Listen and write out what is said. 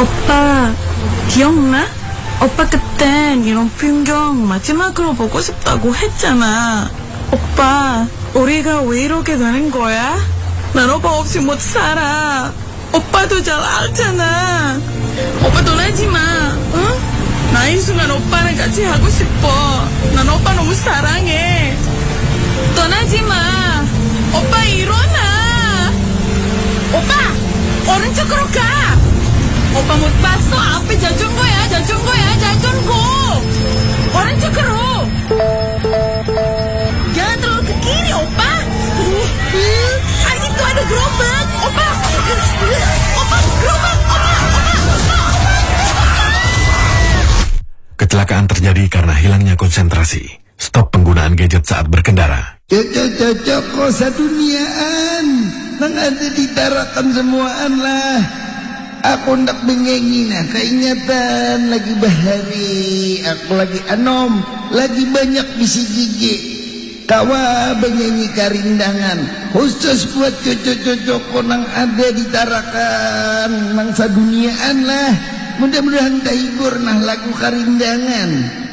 오빠, 기억나? 오빠 그땐 이런 풍경 마지막으로 보고 싶다고 했잖아. 오빠, 우리가 왜 이렇게 되는 거야? 난 오빠 없이 못 살아. 오빠도 잘 알잖아. 오빠 떠나지 마, 응? 나 이 순간 오빠랑 같이 하고 싶어. 난 오빠 너무 사랑해. 떠나지 마. 오빠 일어나. 오빠, 오른쪽으로 가. 오빠 못 봤어? 앞에 자전거야, 자전거. 오른쪽으로. Jangan terlalu ke kiri, opa. Itu ada gerobak, opa. Opa, gerobak, opa. Kecelakaan terjadi karena hilangnya konsentrasi. Stop penggunaan gadget saat berkendara. Cocok kok saduniaan. Nang ada ditarakan semuaan lah. Aku ndak bengengin keingatan lagi bahari. Aku lagi anom, lagi banyak bisi gigi. Kawa bengenyi karindangan khusus buat cocok nang ada ditarakan nang saduniaan lah. Mudah-mudahan kahibur nah lagu karindangan.